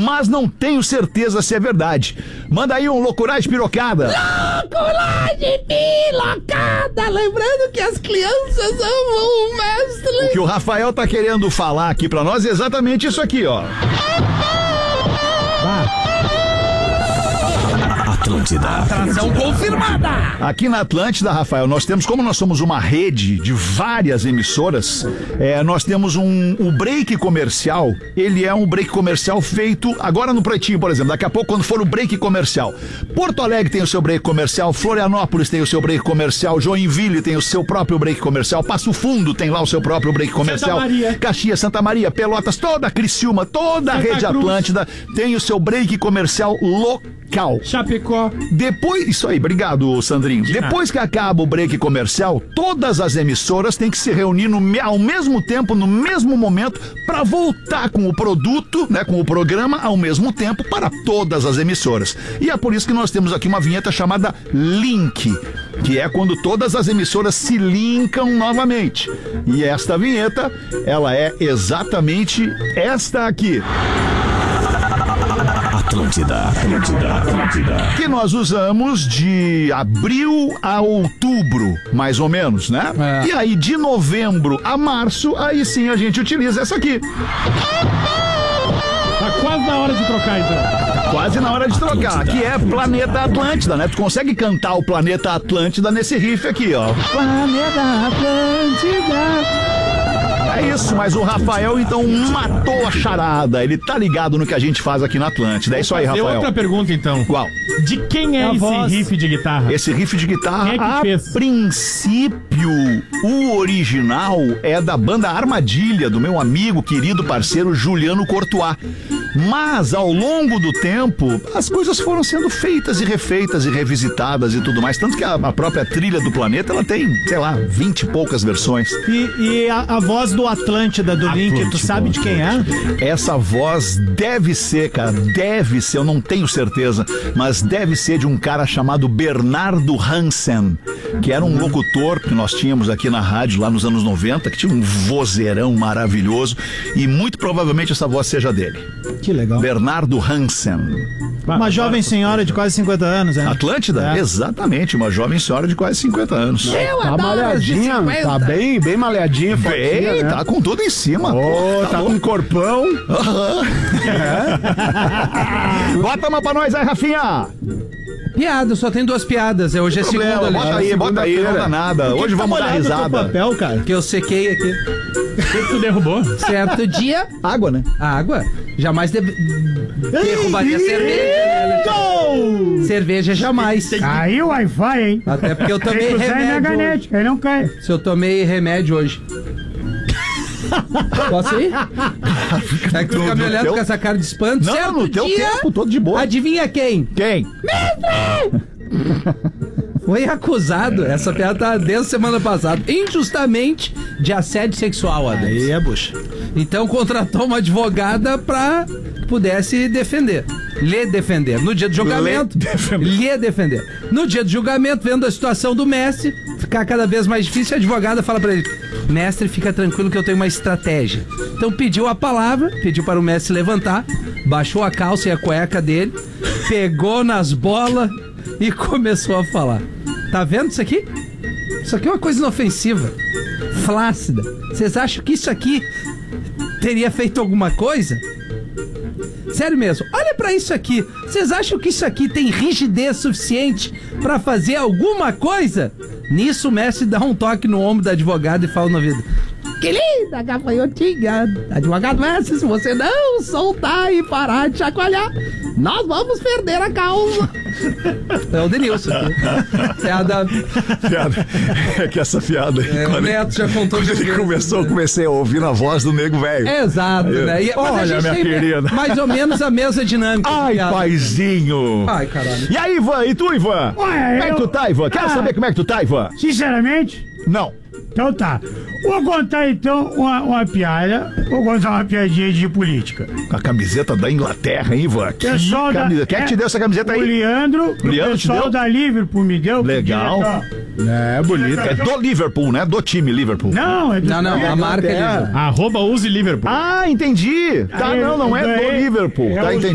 mas não tenho certeza se é verdade. Manda aí um loucuragem pirocada. Loucuragem pirocada! Lembrando que as crianças amam o mestre. O que o Rafael tá querendo falar aqui pra nós é exatamente isso aqui, ó. Atlântida. Atração confirmada! Aqui na Atlântida, Rafael, como nós somos uma rede de várias emissoras, nós temos o break comercial. Ele é um break comercial feito agora no Pretinho, por exemplo. Daqui a pouco, quando for o break comercial. Porto Alegre tem o seu break comercial, Florianópolis tem o seu break comercial, Joinville tem o seu próprio break comercial, Passo Fundo tem lá o seu próprio break comercial, Caxias, Santa Maria, Pelotas, toda a Criciúma, toda a rede Atlântida tem o seu break comercial local. Chapecó. Depois, isso aí, obrigado, Sandrinho. Depois que acaba o break comercial, todas as emissoras têm que se reunir ao mesmo tempo, no mesmo momento, para voltar com o produto, né, com o programa, ao mesmo tempo, para todas as emissoras. E é por isso que nós temos aqui uma vinheta chamada Link, que é quando todas as emissoras se linkam novamente. E esta vinheta, ela é exatamente esta aqui. Atlântida. Que nós usamos de abril a outubro, mais ou menos, né? E aí de novembro a março, aí sim a gente utiliza essa aqui. Tá quase na hora de trocar, então. Quase na hora de trocar, Atlântida. que é Planeta Atlântida, né? Tu consegue cantar o Planeta Atlântida nesse riff aqui, ó. Planeta Atlântida. É isso, mas o Rafael então matou a charada. Ele tá ligado no que a gente faz aqui na Atlântida. É isso aí, Rafael. Outra pergunta, então. Qual? De quem é esse riff de guitarra? Esse riff de guitarra, Quem é que a fez? princípio, o original é da banda Armadilha, do meu amigo, querido parceiro Juliano Courtois. Mas, ao longo do tempo, as coisas foram sendo feitas e refeitas e revisitadas e tudo mais. Tanto que a própria trilha do Planeta, ela tem, sei lá, 20 e poucas versões. E a voz do Atlântida, do Link, tu sabe de quem é? Essa voz deve ser, cara, eu não tenho certeza, mas deve ser de um cara chamado Bernardo Hansen, que era um locutor que nós tínhamos aqui na rádio lá nos anos 90, que tinha um vozeirão maravilhoso, e muito provavelmente essa voz seja dele. Que legal. Bernardo Hansen. Uma jovem senhora de quase 50 anos, né? Atlântida? É. Exatamente, uma jovem senhora de quase 50 anos. Eu Tá adoro malhadinha, as de 50. tá bem malhadinha. Bem, né? tá com tudo em cima. Ô, tá com um corpão. Bota uma pra nós aí, Rafinha. Piada, só tem 2 piadas. Hoje é Problema, segunda, bota aí, não dá nada. Hoje vamos dar risada. papel, cara. que eu sequei aqui. O que tu derrubou? Certo dia, Água, né? a água. Jamais derrubaria cerveja, né, Alexandre? Cerveja jamais. Aí o Wi-Fi, hein? Até porque eu Tem tomei que usar remédio. energética, aí não cai. Se eu tomei remédio hoje. Posso ir? É que tu fica me olhando com essa cara de espanto. Não, Certo no teu dia, tempo, todo de boa. adivinha quem? Quem? Foi acusado, essa piada tá desde semana passada, injustamente de assédio sexual, Adams. Aí é bucha. Então contratou uma advogada pra pudesse defender. Lhe defender. No dia do julgamento, lhe defender. No dia do julgamento, vendo a situação do mestre ficar cada vez mais difícil, a advogada fala pra ele: mestre, fica tranquilo que eu tenho uma estratégia. Então pediu a palavra, pediu para o mestre levantar, baixou a calça e a cueca dele, pegou nas bolas e começou a falar. Tá vendo isso aqui? Isso aqui é uma coisa inofensiva, flácida. Vocês acham que isso aqui teria feito alguma coisa? Sério mesmo, olha pra isso aqui. Vocês acham que isso aqui tem rigidez suficiente pra fazer alguma coisa? Nisso o mestre dá um toque no ombro da advogada e fala no ouvido: que linda gafanhotinha, advogado mestre, se você não soltar e parar de chacoalhar, nós vamos perder a causa. É o Denilson. Piada. É que essa piada aí, O Neto já contou quando de ele vez, começou, né? comecei a ouvir na voz do nego velho. Exato, né? Mas Olha, a gente minha tem querida. mais ou menos a mesma dinâmica. de Ai, piada. paizinho. Ai, caralho. E aí, Ivan? E tu, Ivan? Como é que tu tá, Ivan? Quero saber como é que tu tá, Ivan. Sinceramente, Não. então tá. Vou contar então uma piada. Vou contar uma piadinha de política. Com a camiseta da Inglaterra, hein, Ivan? Que Pessoal da- camisa. Quem é que te deu essa camiseta O aí? Leandro, O Leandro o te pessoal deu? da Liverpool me deu. Legal. É, bonito. É do Liverpool, né? Do time Liverpool. Não, é do Não, a marca é Inglaterra. @use Liverpool. Ah, entendi. Tá, Aí, não é do ganhei. Liverpool. É Tá, o- entendi.